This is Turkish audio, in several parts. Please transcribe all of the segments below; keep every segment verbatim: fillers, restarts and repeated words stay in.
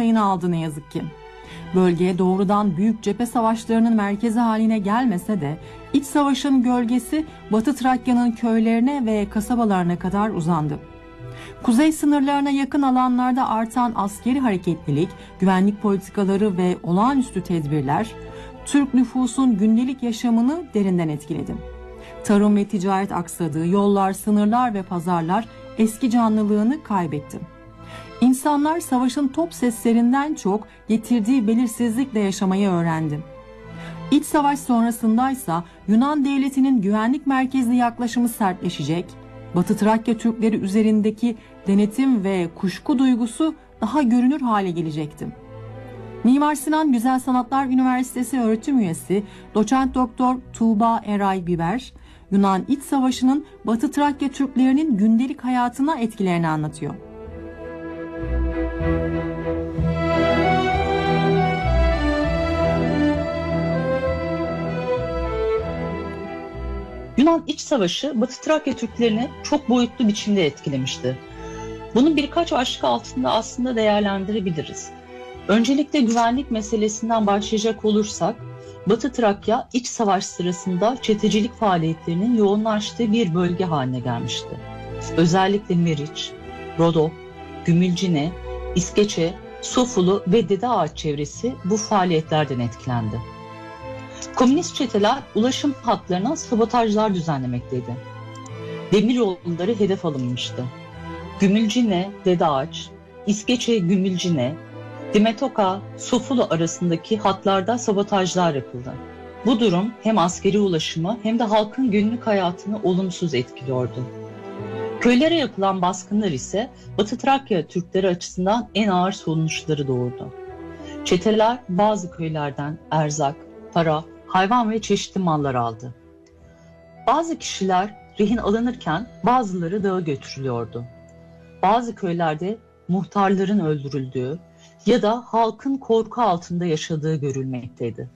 payını aldı ne yazık ki. Bölgeye doğrudan büyük cephe savaşlarının merkezi haline gelmese de iç savaşın gölgesi Batı Trakya'nın köylerine ve kasabalarına kadar uzandı. Kuzey sınırlarına yakın alanlarda artan askeri hareketlilik, güvenlik politikaları ve olağanüstü tedbirler Türk nüfusun gündelik yaşamını derinden etkiledi. Tarım ve ticaret aksadı, yollar, sınırlar ve pazarlar eski canlılığını kaybetti. İnsanlar savaşın top seslerinden çok getirdiği belirsizlikle yaşamayı öğrendi. İç savaş sonrasındaysa Yunan devletinin güvenlik merkezli yaklaşımı sertleşecek, Batı Trakya Türkleri üzerindeki denetim ve kuşku duygusu daha görünür hale gelecekti. Mimar Sinan Güzel Sanatlar Üniversitesi öğretim üyesi Doçent Doktor Tuğba Eray Biber, Yunan İç Savaşı'nın Batı Trakya Türklerinin gündelik hayatına etkilerini anlatıyor. Yunan İç Savaşı Batı Trakya Türklerini çok boyutlu biçimde etkilemişti. Bunu birkaç başlık altında aslında değerlendirebiliriz. Öncelikle güvenlik meselesinden başlayacak olursak, Batı Trakya İç Savaş sırasında çetecilik faaliyetlerinin yoğunlaştığı bir bölge haline gelmişti. Özellikle Meriç, Rodop, Gümülcine, İskeçe, Sofulu ve Dede Ağaç çevresi bu faaliyetlerden etkilendi. Komünist çeteler ulaşım hatlarına sabotajlar düzenlemekteydi. Demir yolları hedef alınmıştı. Gümülcine, Dede Ağaç, İskeçe, Gümülcine, Dimetoka, Sofulu arasındaki hatlarda sabotajlar yapıldı. Bu durum hem askeri ulaşımı hem de halkın günlük hayatını olumsuz etkiliyordu. Köylere yapılan baskınlar ise Batı Trakya Türkleri açısından en ağır sonuçları doğurdu. Çeteler bazı köylerden erzak, para, hayvan ve çeşitli mallar aldı. Bazı kişiler rehin alınırken bazıları dağa götürülüyordu. Bazı köylerde muhtarların öldürüldüğü ya da halkın korku altında yaşadığı görülmekteydi.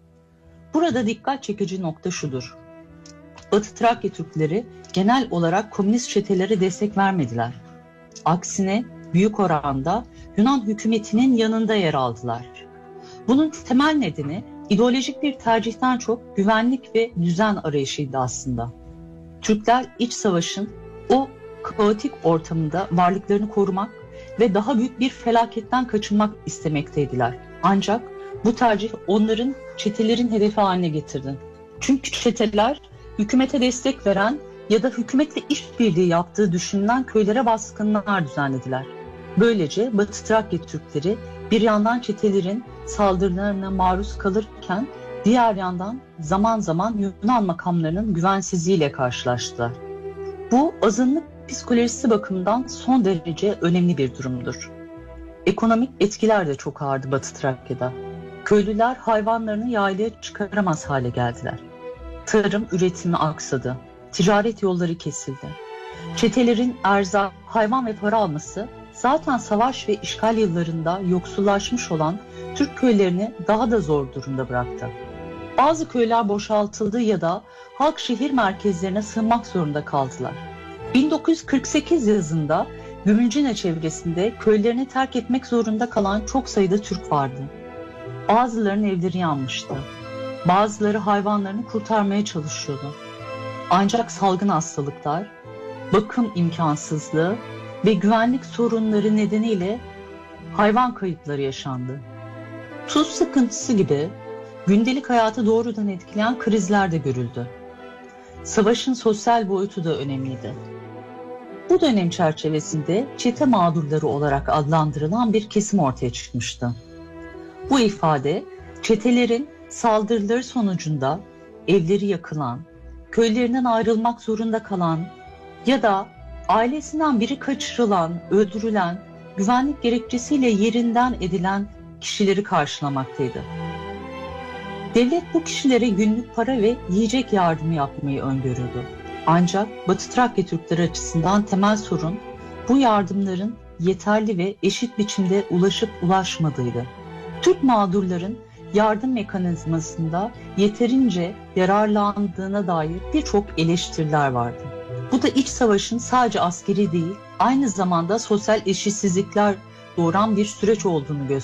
Burada dikkat çekici nokta şudur: Batı Trakya Türkleri genel olarak komünist çetelere destek vermediler. Aksine büyük oranda Yunan hükümetinin yanında yer aldılar. Bunun temel nedeni ideolojik bir tercihten çok güvenlik ve düzen arayışıydı aslında. Türkler iç savaşın o kaotik ortamında varlıklarını korumak ve daha büyük bir felaketten kaçınmak istemekteydiler. Ancak bu tercih onların çetelerin hedefi haline getirdi. Çünkü çeteler hükümete destek veren ya da hükümetle işbirliği yaptığı düşünülen köylere baskınlar düzenlediler. Böylece Batı Trakya Türkleri bir yandan çetelerin saldırılarına maruz kalırken diğer yandan zaman zaman Yunan makamlarının güvensizliğiyle karşılaştılar. Bu azınlık psikolojisi bakımından son derece önemli bir durumdur. Ekonomik etkiler de çok ağırdı Batı Trakya'da. Köylüler hayvanlarını yaylaya çıkaramaz hale geldiler. Tarım üretimi aksadı. Ticaret yolları kesildi. Çetelerin erzak, hayvan ve para alması zaten savaş ve işgal yıllarında yoksullaşmış olan Türk köylerini daha da zor durumda bıraktı. Bazı köyler boşaltıldı ya da halk şehir merkezlerine sığınmak zorunda kaldılar. bin dokuz yüz kırk sekiz yazında Gümülcine çevresinde köylerini terk etmek zorunda kalan çok sayıda Türk vardı. Bazılarının evleri yanmıştı. Bazıları hayvanlarını kurtarmaya çalışıyordu. Ancak salgın hastalıklar, bakım imkansızlığı ve güvenlik sorunları nedeniyle hayvan kayıpları yaşandı. Tuz sıkıntısı gibi gündelik hayatı doğrudan etkileyen krizler de görüldü. Savaşın sosyal boyutu da önemliydi. Bu dönem çerçevesinde çete mağdurları olarak adlandırılan bir kesim ortaya çıkmıştı. Bu ifade çetelerin saldırıları sonucunda evleri yakılan, köylerinden ayrılmak zorunda kalan ya da ailesinden biri kaçırılan, öldürülen, güvenlik gerekçesiyle yerinden edilen kişileri karşılamaktaydı. Devlet bu kişilere günlük para ve yiyecek yardımı yapmayı öngörüyordu. Ancak Batı Trakya Türkleri açısından temel sorun bu yardımların yeterli ve eşit biçimde ulaşıp ulaşmadığıydı. Türk mağdurların yardım mekanizmasında yeterince yararlandığına dair birçok eleştiriler vardı. Bu da iç savaşın sadece askeri değil, aynı zamanda sosyal eşitsizlikler doğuran bir süreç olduğunu gösteriyor.